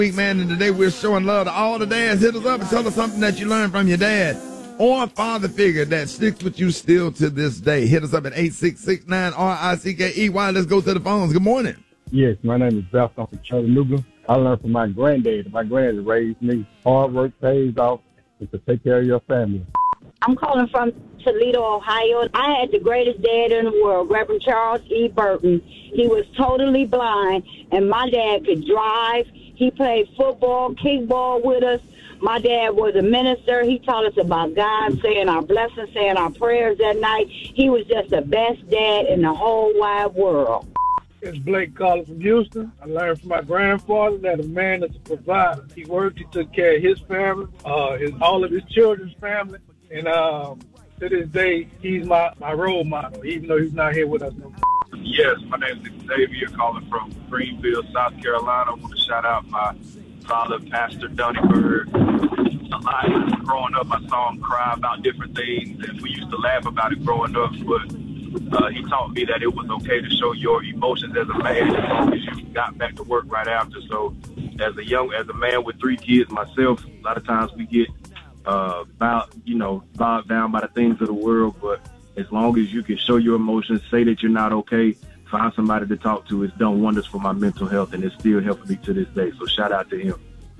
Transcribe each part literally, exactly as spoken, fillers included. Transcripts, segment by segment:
week, man, and today we're showing love to all the dads. Hit us up and tell us something that you learned from your dad or father figure that sticks with you still to this day. Hit us up at eight six six nine R I C K E Y. Let's go to the phones. Good morning. Yes, my name is Beth. I'm from Chattanooga. I learned from my granddad. My granddad raised me. Hard work pays off and to take care of your family. I'm calling from Toledo, Ohio. I had the greatest dad in the world, Reverend Charles E. Burton. He was totally blind, and my dad could drive. He played football, kickball with us. My dad was a minister. He taught us about God, saying our blessings, saying our prayers that night. He was just the best dad in the whole wide world. It's Blake calling from Houston. I learned from my grandfather that a man is a provider. He worked, he took care of his family, uh, his, all of his children's family. And um, to this day, he's my, my role model, even though he's not here with us no more. Yes, my name is Xavier, calling from Greenville, South Carolina. I want to shout out my father, Pastor Dunningberg. A lot. Growing up, I saw him cry about different things, and we used to laugh about it growing up. But uh, he taught me that it was okay to show your emotions as a man as long as you got back to work right after. So as a young, as a man with three kids myself, a lot of times we get uh, bound, you know, bogged down by the things of the world, but as long as you can show your emotions, say that you're not okay, find somebody to talk to, it's done wonders for my mental health, and it's still helping me to this day. So shout out to him.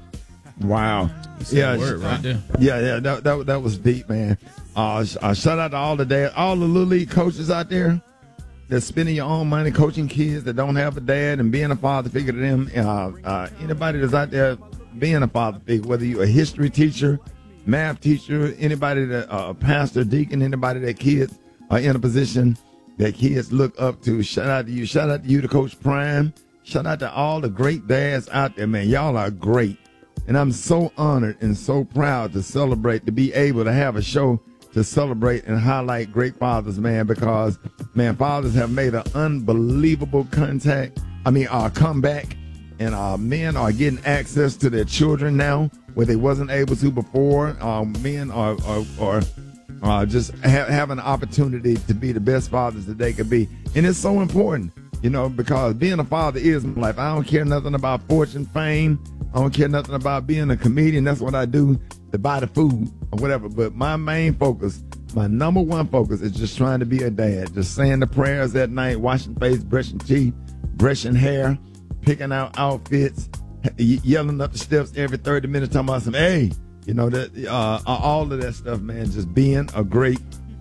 Wow. Yeah, word right there. yeah, yeah, that, that that was deep, man. Uh, uh, shout out to all the dads, all the little league coaches out there that's spending your own money coaching kids that don't have a dad and being a father figure to them. Uh, uh, anybody that's out there being a father figure, whether you're a history teacher, math teacher, anybody that uh, a pastor, deacon, anybody that kids are in a position that kids look up to. Shout out to you. Shout out to you, to Coach Prime. Shout out to all the great dads out there, man. Y'all are great. And I'm so honored and so proud to celebrate, to be able to have a show to celebrate and highlight great fathers, man, because, man, fathers have made an unbelievable contact. I mean, uh, comeback. And uh, men are getting access to their children now where they wasn't able to before. Um, men are, are, are uh, just ha- have an opportunity to be the best fathers that they could be. And it's so important, you know, because being a father is my life. I don't care nothing about fortune, fame. I don't care nothing about being a comedian. That's what I do, to buy the food or whatever. But my main focus, my number one focus is just trying to be a dad. Just saying the prayers at night, washing face, brushing teeth, brushing hair, picking out outfits, yelling up the steps every thirty minutes, talking about some, hey, you know, that uh, all of that stuff, man, just being a great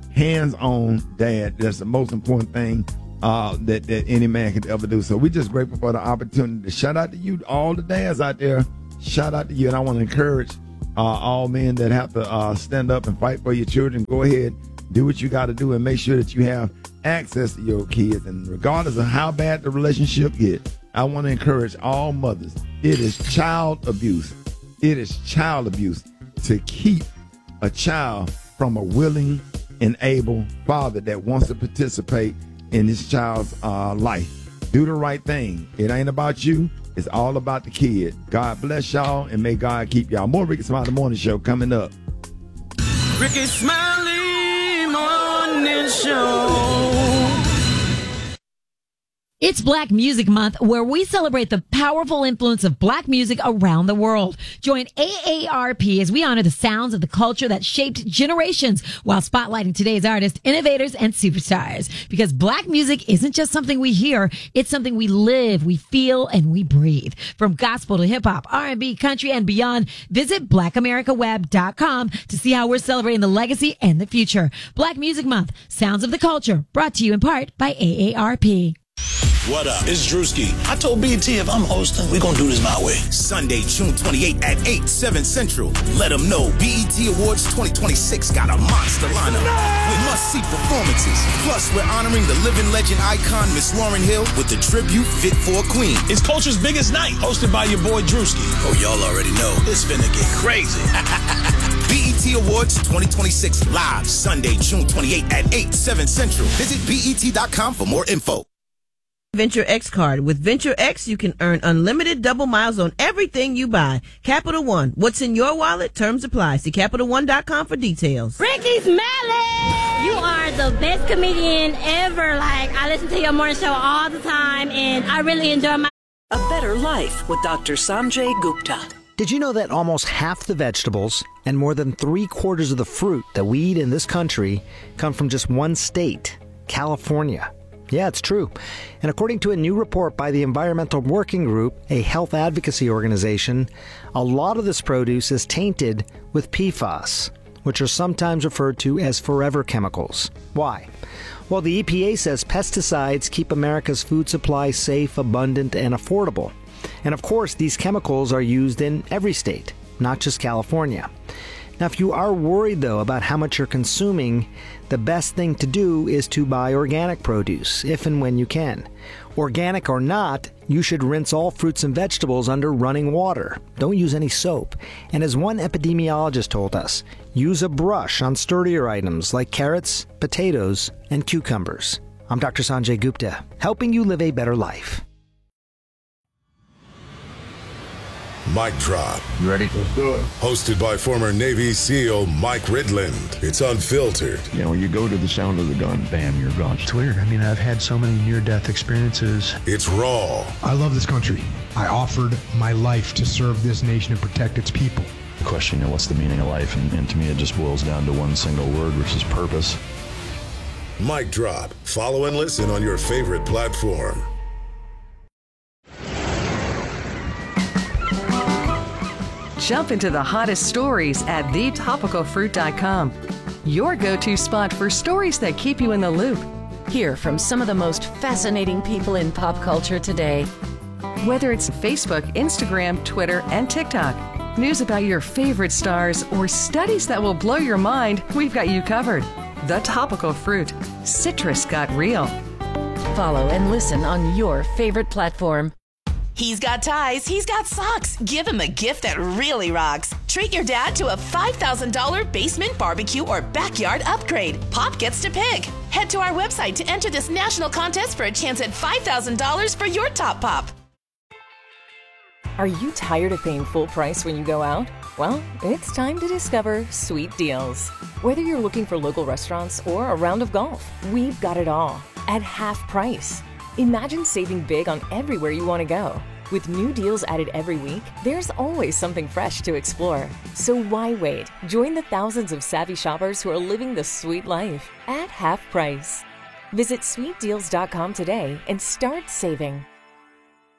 hands-on dad. That's the most important thing uh, that, that any man could ever do. So we're just grateful for the opportunity to shout out to you, all the dads out there. Shout out to you. And I want to encourage uh, all men that have to uh, stand up and fight for your children. Go ahead, do what you got to do, and make sure that you have access to your kids. And regardless of how bad the relationship gets, I want to encourage all mothers. It is child abuse. It is child abuse to keep a child from a willing and able father that wants to participate in his child's uh, life. Do the right thing. It ain't about you. It's all about the kid. God bless y'all, and may God keep y'all. More Ricky Smiley Morning Show coming up. Ricky Smiley Morning Show. It's Black Music Month, where we celebrate the powerful influence of black music around the world. Join A A R P as we honor the sounds of the culture that shaped generations while spotlighting today's artists, innovators, and superstars. Because black music isn't just something we hear, it's something we live, we feel, and we breathe. From gospel to hip-hop, R and B, country, and beyond, visit black america web dot com to see how we're celebrating the legacy and the future. Black Music Month, Sounds of the Culture, brought to you in part by A A R P. What up? It's Drewski. I told B E T if I'm hosting, we're going to do this my way. Sunday, June twenty-eighth at eight, seven Central. Let them know B E T Awards twenty twenty-six got a monster lineup with must-see performances. Plus, we're honoring the living legend icon, Miss Lauryn Hill, with the tribute Fit for a Queen. It's Culture's biggest night, hosted by your boy Drewski. Oh, y'all already know. It's finna get crazy. B E T Awards twenty twenty-six live, Sunday, June twenty-eighth at eight, seven Central. Visit B E T dot com for more info. Venture X card. With Venture X, you can earn unlimited double miles on everything you buy. Capital One. What's in your wallet? Terms apply. See Capital One dot com for details. Ricky Smiley! You are the best comedian ever. Like, I listen to your morning show all the time, and I really enjoy my A Better Life with Doctor Sanjay Gupta. Did you know that almost half the vegetables and more than three quarters of the fruit that we eat in this country come from just one state, California? Yeah, it's true. And according to a new report by the Environmental Working Group, a health advocacy organization, a lot of this produce is tainted with P FAS, which are sometimes referred to as forever chemicals. Why? Well, the E P A says pesticides keep America's food supply safe, abundant, and affordable. And of course, these chemicals are used in every state, not just California. Now, if you are worried, though, about how much you're consuming, the best thing to do is to buy organic produce, if and when you can. Organic or not, you should rinse all fruits and vegetables under running water. Don't use any soap. And as one epidemiologist told us, use a brush on sturdier items like carrots, potatoes, and cucumbers. I'm Doctor Sanjay Gupta, helping you live a better life. Mic Drop. You ready? Let's do it. Hosted by former Navy SEAL Mike Ridland. It's unfiltered. You know, you go to the sound of the gun, bam, you're gone. It's weird. I mean, I've had so many near-death experiences. It's raw. I love this country. I offered my life to serve this nation and protect its people. The question, you know, what's the meaning of life? And, and to me, it just boils down to one single word, which is purpose. Mic Drop. Follow and listen on your favorite platform. Jump into the hottest stories at the topical fruit dot com. Your go-to spot for stories that keep you in the loop. Hear from some of the most fascinating people in pop culture today. Whether it's Facebook, Instagram, Twitter, and TikTok, news about your favorite stars, or studies that will blow your mind, we've got you covered. The Topical Fruit. Citrus got real. Follow and listen on your favorite platform. He's got ties, he's got socks. Give him a gift that really rocks. Treat your dad to a five thousand dollars basement barbecue or backyard upgrade. Pop gets to pick. Head to our website to enter this national contest for a chance at five thousand dollars for your top pop. Are you tired of paying full price when you go out? Well, it's time to discover Sweet Deals. Whether you're looking for local restaurants or a round of golf, we've got it all at half price. Imagine saving big on everywhere you want to go. With new deals added every week, there's always something fresh to explore. So why wait? Join the thousands of savvy shoppers who are living the sweet life at half price. Visit sweet deals dot com today and start saving.